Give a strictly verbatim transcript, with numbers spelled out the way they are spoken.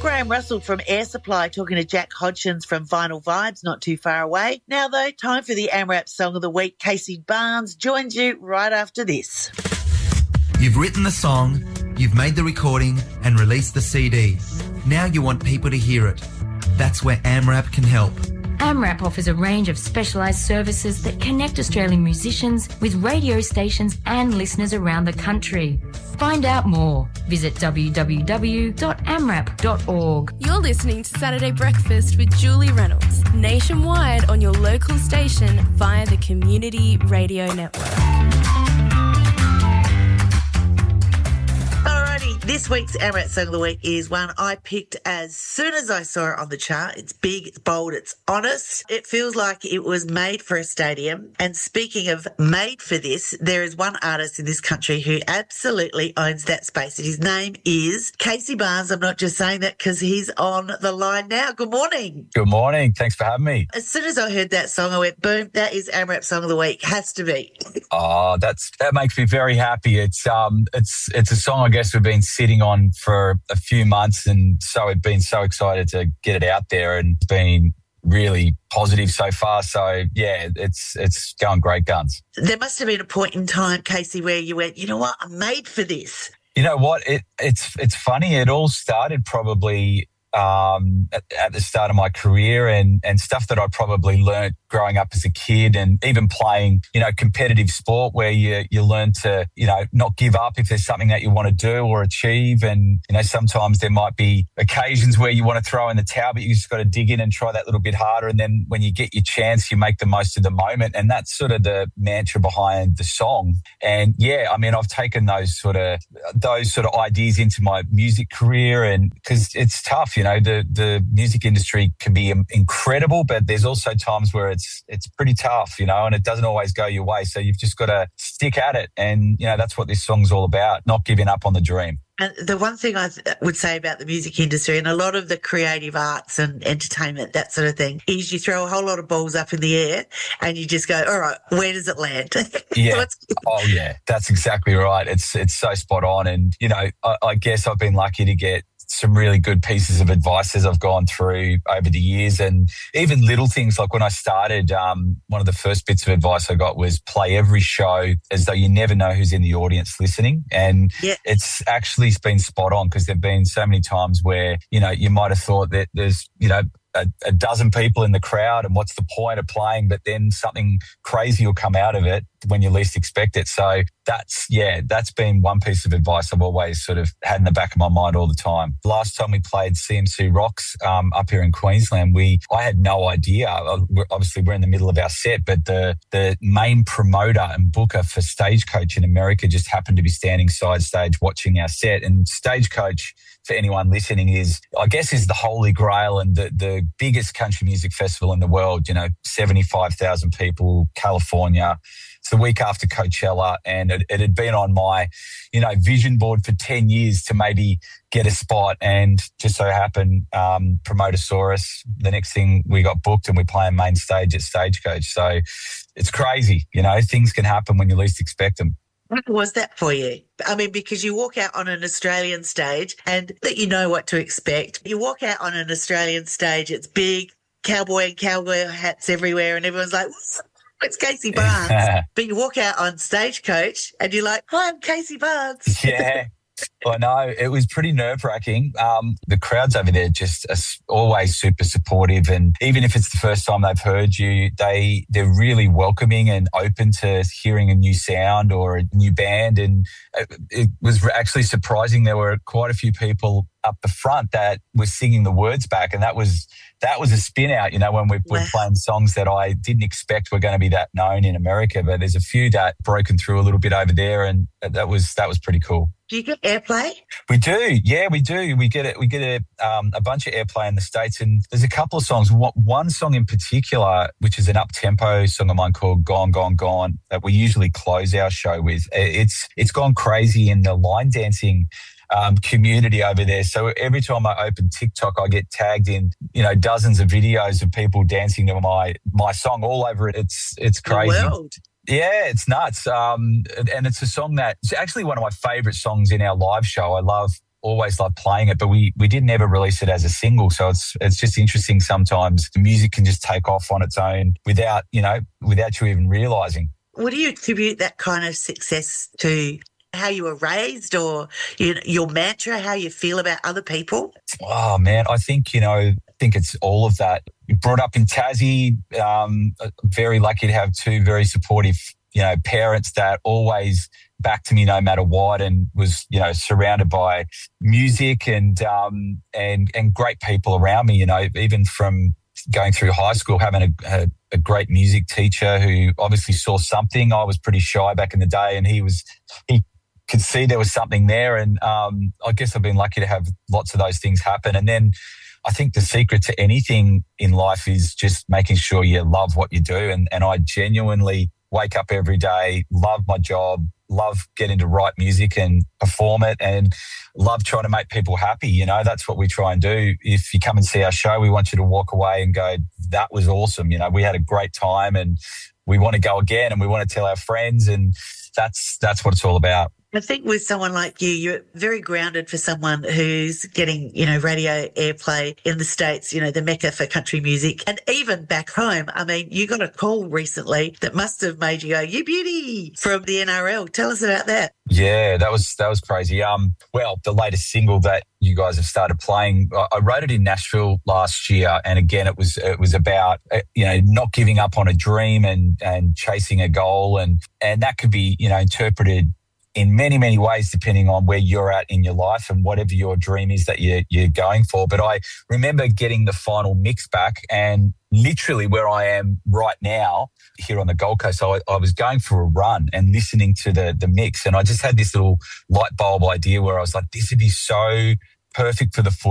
Graham Russell from Air Supply talking to Jack Hodgins from Vinyl Vibes, not too far away. Now, though, time for the AMRAP Song of the Week. Casey Barnes joins you right after this. You've written the song, you've made the recording and released the C D. Now you want people to hear it. That's where AMRAP can help. AMRAP offers a range of specialised services that connect Australian musicians with radio stations and listeners around the country. Find out more. Visit w w w dot amrap dot org. You're listening to Saturday Breakfast with Julie Reynolds, nationwide on your local station via the Community Radio Network. Alrighty, this week's AMRAP Song of the Week is one I picked as soon as I saw it on the chart. It's big, it's bold, it's honest. It feels like it was made for a stadium. And speaking of made for this, there is one artist in this country who absolutely owns that space. And his name is Casey Barnes. I'm not just saying that because he's on the line now. Good morning. Good morning. Thanks for having me. As soon as I heard that song, I went, boom, that is AMRAP Song of the Week. Has to be. Oh, that's that makes me very happy. It's um, it's it's a song I guess we've been sitting on for a few months, and so we've been so excited to get it out there, and it's been really positive so far. So yeah, it's it's going great guns. There must have been a point in time, Casey, where you went, you know what, I'm made for this. You know what? It it's it's funny. It all started probably um, at, at the start of my career, and and stuff that I probably learnt growing up as a kid, and even playing, you know, competitive sport where you you learn to, you know, not give up if there's something that you want to do or achieve. And, you know, sometimes there might be occasions where you want to throw in the towel, but you just got to dig in and try that little bit harder. And then when you get your chance, you make the most of the moment. And that's sort of the mantra behind the song. And yeah, I mean, I've taken those sort of, those sort of ideas into my music career, and because it's tough, you know, the, the music industry can be incredible, but there's also times where it's It's, it's pretty tough, you know, and it doesn't always go your way. So you've just got to stick at it. And, you know, that's what this song's all about, not giving up on the dream. And the one thing I th- would say about the music industry and a lot of the creative arts and entertainment, that sort of thing, is you throw a whole lot of balls up in the air and you just go, all right, where does it land? Yeah. Oh, yeah, that's exactly right. It's it's so spot on. And, you know, I, I guess I've been lucky to get some really good pieces of advice as I've gone through over the years, and even little things like when I started, um, one of the first bits of advice I got was play every show as though you never know who's in the audience listening. And yeah. It's actually been spot on, because there've been so many times where, you know, you might have thought that there's, you know, A, a dozen people in the crowd and what's the point of playing, but then something crazy will come out of it when you least expect it. So that's, yeah, that's been one piece of advice I've always sort of had in the back of my mind all the time. Last time we played C M C Rocks um, up here in Queensland, we I had no idea. Obviously, we're in the middle of our set, but the, the main promoter and booker for Stagecoach in America just happened to be standing side stage watching our set. And Stagecoach, for anyone listening, is, I guess, is the holy grail and the, the biggest country music festival in the world. You know, seventy-five thousand people, California. It's the week after Coachella, and it, it had been on my, you know, vision board for ten years to maybe get a spot, and just so happened, um, Promotosaurus, the next thing we got booked and we're playing main stage at Stagecoach. So it's crazy, you know, things can happen when you least expect them. What was that for you? I mean, because you walk out on an Australian stage and that you know what to expect. You walk out on an Australian stage, it's big, cowboy and cowgirl hats everywhere, and everyone's like, what's up? It's Casey Barnes. But you walk out on Stagecoach and you're like, hi, I'm Casey Barnes. Yeah. Well, no, it was pretty nerve-wracking. Um, the crowds over there just are always super supportive, and even if it's the first time they've heard you, they, they're really welcoming and open to hearing a new sound or a new band. And it, it was actually surprising. There were quite a few people up the front that were singing the words back, and that was that was a spin out, you know, when we're, wow. we're playing songs that I didn't expect were going to be that known in America. But there's a few that broken through a little bit over there, and that was that was pretty cool. Do you get airplay? We do, yeah, we do. We get it. We get a um, a bunch of airplay in the States, and there's a couple of songs. One song in particular, which is an up tempo song of mine called "Gone, Gone, Gone," that we usually close our show with. It's it's gone crazy in the line dancing Um, community over there. So every time I open TikTok, I get tagged in, you know, dozens of videos of people dancing to my my song all over it. It's it's crazy. The world. Yeah, it's nuts. Um, and it's a song that it's actually one of my favourite songs in our live show. I love always loved playing it, but we we didn't ever release it as a single. So it's it's just interesting sometimes the music can just take off on its own without, you know, without you even realising. What do you attribute that kind of success to? How you were raised, or you, your mantra, how you feel about other people? Oh, man, I think, you know, I think it's all of that. Brought up in Tassie, um, very lucky to have two very supportive, you know, parents that always backed me no matter what, and was, you know, surrounded by music and um, and and great people around me, you know, even from going through high school, having a, a, a great music teacher who obviously saw something. I was pretty shy back in the day, and he was, he could see there was something there. And um, I guess I've been lucky to have lots of those things happen. And then I think the secret to anything in life is just making sure you love what you do. And, and I genuinely wake up every day, love my job, love getting to write music and perform it, and love trying to make people happy. You know, that's what we try and do. If you come and see our show, we want you to walk away and go, that was awesome. You know, we had a great time and we want to go again, and we want to tell our friends, and that's that's what it's all about. I think with someone like you, you're very grounded for someone who's getting, you know, radio airplay in the States, you know, the mecca for country music. And even back home, I mean, you got a call recently that must have made you go, you beauty, from the N R L. Tell us about that. Yeah, that was that was crazy. Um, well, the latest single that you guys have started playing, I, I wrote it in Nashville last year, and again, it was it was about uh, you know, not giving up on a dream and and chasing a goal, and and that could be, you know, interpreted in many, many ways, depending on where you're at in your life and whatever your dream is that you're, you're going for. But I remember getting the final mix back, and literally where I am right now here on the Gold Coast, so I, I was going for a run and listening to the, the mix, and I just had this little light bulb idea where I was like, this would be so perfect for the